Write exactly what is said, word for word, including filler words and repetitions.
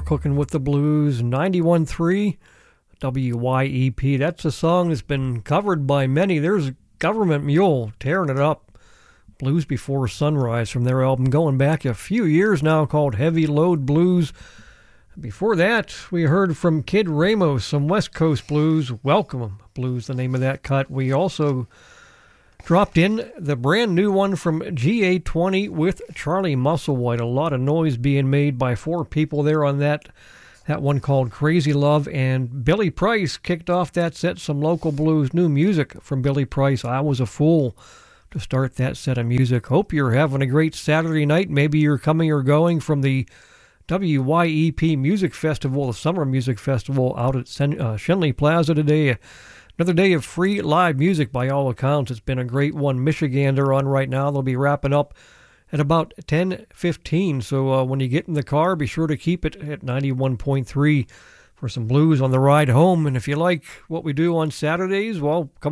Cooking with the Blues, ninety-one point three W Y E P. That's a song that's been covered by many. There's Government Mule tearing it up. Blues Before Sunrise from their album going back a few years now called Heavy Load Blues. Before that, we heard from Kid Ramos, some West Coast blues. Welcome Blues, the name of that cut. We also dropped in the brand new one from G A twenty with Charlie Musselwhite. A lot of noise being made by four people there on that that one called Crazy Love. And Billy Price kicked off that set, some local blues, new music from Billy Price. I Was a Fool to start that set of music. Hope you're having a great Saturday night. Maybe you're coming or going from the W Y E P Music Festival, the Summer Music Festival out at Sen- uh, Shenley Plaza today. Another day of free live music by all accounts. It's been a great one. Michigan, they're on right now. They'll be wrapping up at about ten fifteen. So uh, when you get in the car, be sure to keep it at ninety-one point three for some blues on the ride home. And if you like what we do on Saturdays, well, come